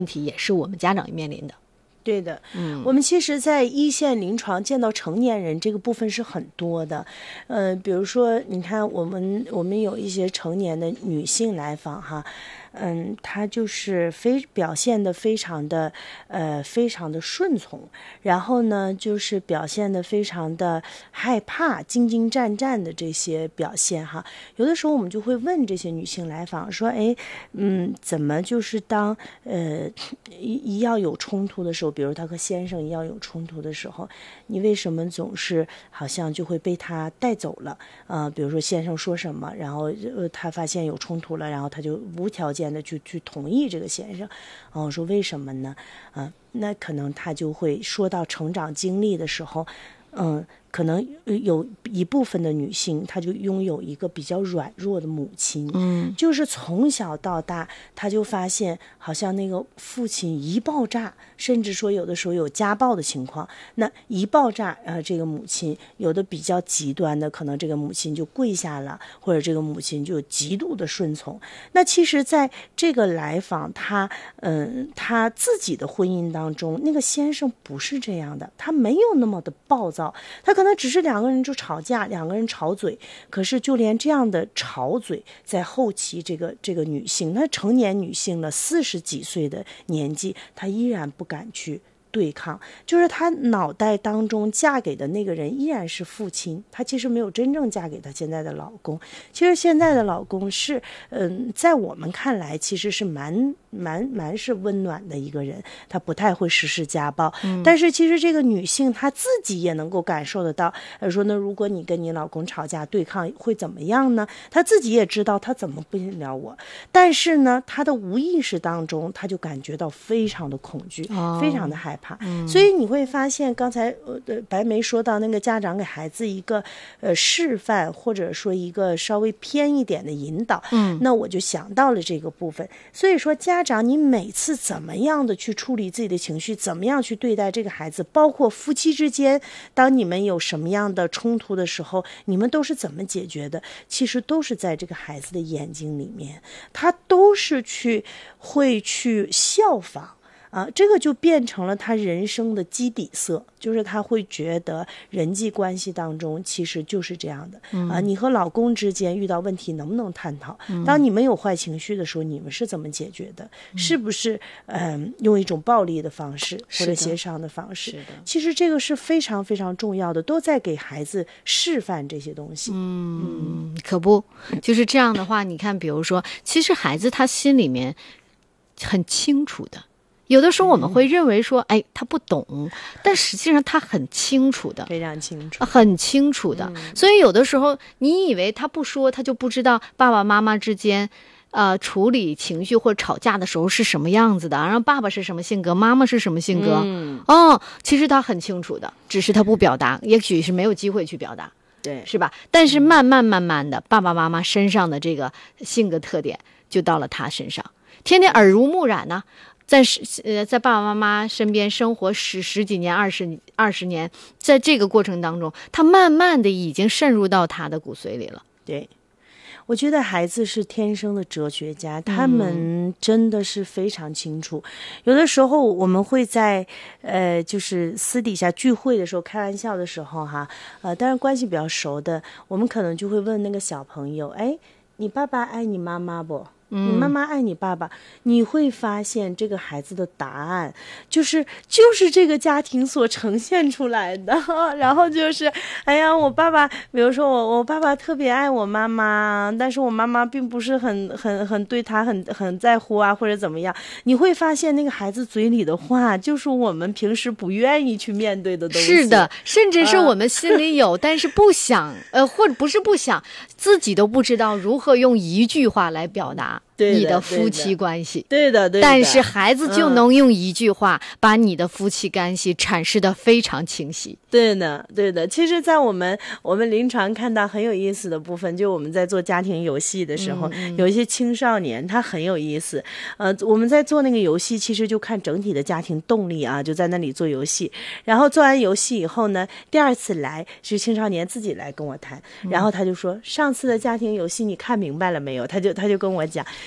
题也是我们家长面临的。 对的，我们其实在一线临床见到成年人这个部分是很多的，比如说你看我们有一些成年的女性来访哈，她就是表现的非常的顺从，然后呢就是表现的非常的害怕、惊惊战战的这些表现哈。有的时候我们就会问这些女性来访说，怎么就是当一要有冲突的时候，比如她和先生一要有冲突的时候，你为什么总是好像就会被他带走了比如说先生说什么，然后他发现有冲突了，然后他就无条件的去同意这个先生。我说为什么呢？那可能他就会说到成长经历的时候，可能有一部分的女性，她就拥有一个比较软弱的母亲，就是从小到大，她就发现好像那个父亲一爆炸，甚至说有的时候有家暴的情况，那一爆炸，这个母亲有的比较极端的，可能这个母亲就跪下了，或者这个母亲就极度的顺从。那其实在这个来访，他自己的婚姻当中，那个先生不是这样的，他没有那么的暴躁，他可能只是两个人就吵架，两个人吵嘴，可是就连这样的吵嘴，在后期这个女性，她成年女性了，40几岁的年纪，她依然不敢去对抗，就是她脑袋当中嫁给的那个人依然是父亲，她其实没有真正嫁给她现在的老公。其实现在的老公是在我们看来其实是蛮是温暖的一个人，他不太会实施家暴，但是其实这个女性她自己也能够感受得到，说那如果你跟你老公吵架对抗会怎么样呢？她自己也知道她怎么不了我，但是呢她的无意识当中她就感觉到非常的恐惧，非常的害怕。所以你会发现刚才白梅说到那个家长给孩子一个示范，或者说一个稍微偏一点的引导，那我就想到了这个部分。所以说家长你每次怎么样的去处理自己的情绪，怎么样去对待这个孩子，包括夫妻之间当你们有什么样的冲突的时候，你们都是怎么解决的，其实都是在这个孩子的眼睛里面，他都是会去效仿这个就变成了他人生的基底色，就是他会觉得人际关系当中其实就是这样的你和老公之间遇到问题能不能探讨，当你们有坏情绪的时候你们是怎么解决的，是不是用一种暴力的方式或者协商的方式，其实这个是非常非常重要的，都在给孩子示范这些东西。 可不就是这样的话，你看比如说其实孩子他心里面很清楚的，有的时候我们会认为说他不懂，但实际上他很清楚的， 非常清楚， 很清楚的所以有的时候你以为他不说他就不知道爸爸妈妈之间处理情绪或者吵架的时候是什么样子的，然后爸爸是什么性格，妈妈是什么性格其实他很清楚的，只是他不表达，也许是没有机会去表达， 对， 是吧？但是慢慢的爸爸妈妈身上的这个性格特点就到了他身上，天天耳濡目染呢在爸爸妈妈身边生活十几年20年，在这个过程当中他慢慢的已经渗入到他的骨髓里了。 对，我觉得孩子是天生的哲学家，他们真的是非常清楚。有的时候我们会在就是私底下聚会的时候开玩笑的时候哈，当然关系比较熟的，我们可能就会问那个小朋友，你爸爸爱你妈妈不？你妈妈爱你爸爸，你会发现这个孩子的答案就是这个家庭所呈现出来的然后就是我爸爸，比如说我爸爸特别爱我妈妈，但是我妈妈并不是很对他很在乎啊，或者怎么样，你会发现那个孩子嘴里的话就是我们平时不愿意去面对的东西。 是的，甚至是我们心里有但是不想或者不是不想，自己都不知道如何用一句话来表达你的夫妻关系。 对的， 但是孩子就能用一句话把你的夫妻关系阐释得非常清晰。 对的。其实在我们临床看到很有意思的部分，就我们在做家庭游戏的时候，有一些青少年他很有意思我们在做那个游戏其实就看整体的家庭动力就在那里做游戏，然后做完游戏以后呢，第二次来是青少年自己来跟我谈，然后他就说上次的家庭游戏你看明白了没有，他就跟我讲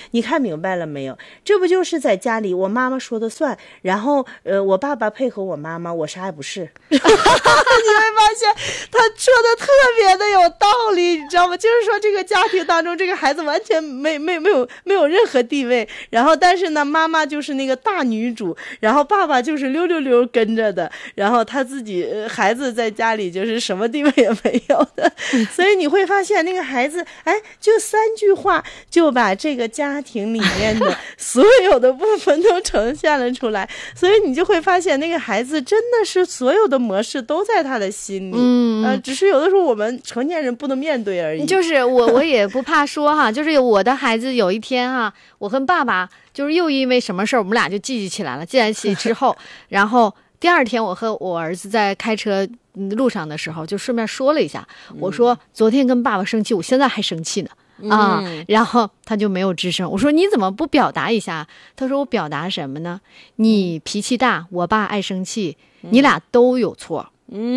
你看明白了没有？这不就是在家里我妈妈说的算，然后我爸爸配合我妈妈，我啥也不是。你会发现他说的特别的有道理，你知道吗？就是说这个家庭当中，这个孩子完全没有任何地位，然后但是呢，妈妈就是那个大女主，然后爸爸就是溜溜溜跟着的，然后他自己孩子在家里就是什么地位也没有的，所以你会发现那个孩子，哎，就3句话就把这个家庭里面的所有的部分都呈现了出来，所以你就会发现那个孩子真的是所有的模式都在他的心里，只是有的时候我们成年人不能面对而已。 就是我也不怕说哈，就是我的孩子有一天哈，我跟爸爸就是又因为什么事儿，我们俩就记起来了，记在一起之后，然后第2天我和我儿子在开车路上的时候，就顺便说了一下，我说昨天跟爸爸生气，我现在还生气呢。然后他就没有吱声。我说你怎么不表达一下？他说我表达什么呢？你脾气大，我爸爱生气，你俩都有错。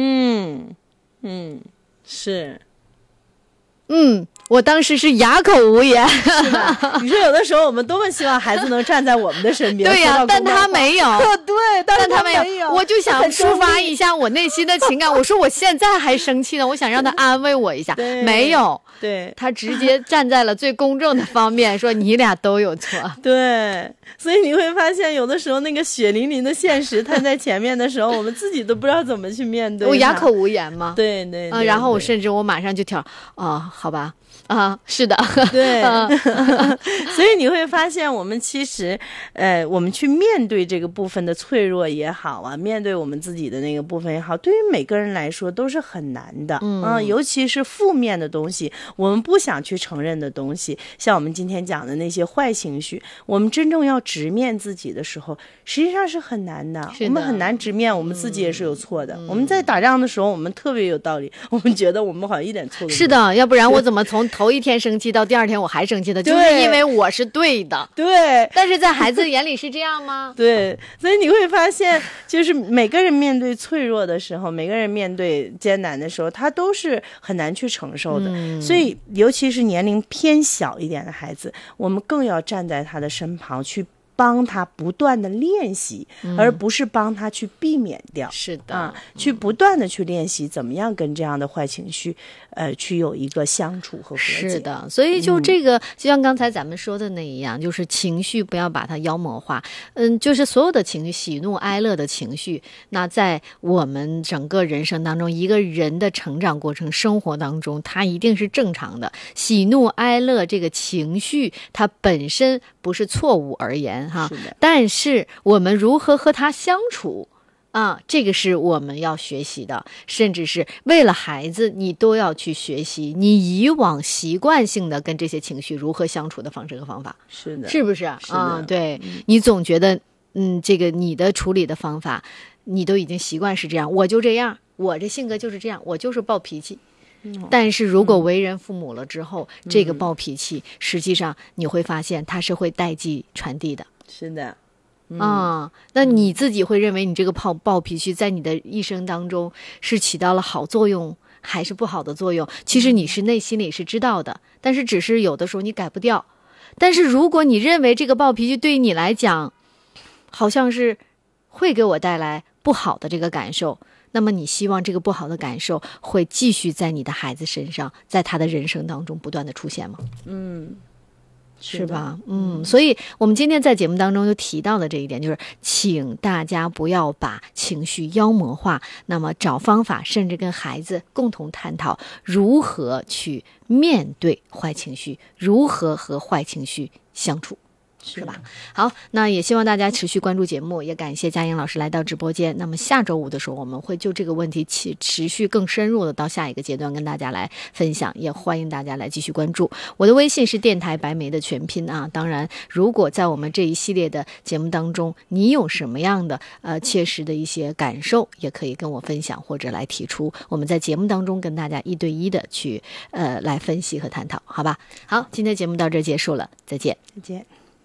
是。 我当时是哑口无言， 是吧？你说有的时候我们多么希望孩子能站在我们的身边。 对呀，但他没有。 对，但他没有。 我就想抒发一下我内心的情感。我说我现在还生气呢，我想让他安慰我一下。没有， 对， 他直接站在了最公正的方面，说你俩都有错。 对，所以你会发现，有的时候那个血淋淋的现实摊在前面的时候，我们自己都不知道怎么去面对。 我哑口无言嘛。 对， 然后我甚至我马上就跳，好吧。是的， 对，所以你会发现，我们其实，我们去面对这个部分的脆弱也好啊，面对我们自己的那个部分也好，对于每个人来说都是很难的，尤其是负面的东西，我们不想去承认的东西，像我们今天讲的那些坏情绪，我们真正要直面自己的时候，实际上是很难的，我们很难直面我们自己也是有错的。我们在打仗的时候，我们特别有道理，我们觉得我们好像一点错都没有。 是的，要不然我怎么从头一天生气到第2天我还生气的，就是因为我是对的。 对， 但是在孩子眼里是这样吗？ 对，所以你会发现，就是每个人面对脆弱的时候，每个人面对艰难的时候，他都是很难去承受的。所以尤其是年龄偏小一点的孩子，我们更要站在他的身旁去帮他不断的练习，而不是帮他去避免掉。 是的， 去不断的去练习怎么样跟这样的坏情绪去有一个相处和和解。 是的，所以就这个就像刚才咱们说的那一样，就是情绪不要把它妖魔化。就是所有的情绪，喜怒哀乐的情绪，那在我们整个人生当中，一个人的成长过程生活当中，它一定是正常的。喜怒哀乐这个情绪它本身不是错误而言哈，但是我们如何和它相处这个是我们要学习的，甚至是为了孩子你都要去学习你以往习惯性的跟这些情绪如何相处的方式和方法。 是的， 是不是对，你总觉得这个你的处理的方法你都已经习惯是这样，我就这样，我这性格就是这样，我就是暴脾气。但是如果为人父母了之后，这个暴脾气实际上你会发现它是会代际传递的。 是的， 那你自己会认为你这个暴脾气在你的一生当中是起到了好作用还是不好的作用？其实你是内心里是知道的，但是只是有的时候你改不掉。但是如果你认为这个暴脾气对于你来讲好像是会给我带来不好的这个感受，那么你希望这个不好的感受会继续在你的孩子身上，在他的人生当中不断的出现吗？是吧？所以我们今天在节目当中就提到的这一点，就是请大家不要把情绪妖魔化，那么找方法，甚至跟孩子共同探讨如何去面对坏情绪，如何和坏情绪相处。是吧？好，那也希望大家持续关注节目，也感谢佳颖老师来到直播间。那么下周五的时候，我们会就这个问题持续更深入的到下一个阶段跟大家来分享，也欢迎大家来继续关注。我的微信是电台白梅的全拼当然，如果在我们这一系列的节目当中，你有什么样的切实的一些感受，也可以跟我分享或者来提出，我们在节目当中跟大家1对1的去来分析和探讨，好吧？好，今天节目到这结束了，再见。 再见。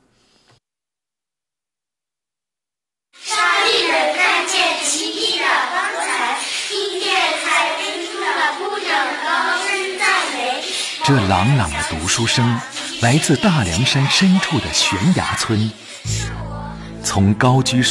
沙利人看见奇异的方才，听见海滨处的铺整高声赞美。 这朗朗的读书声， 来自大凉山深处的悬崖村，从高居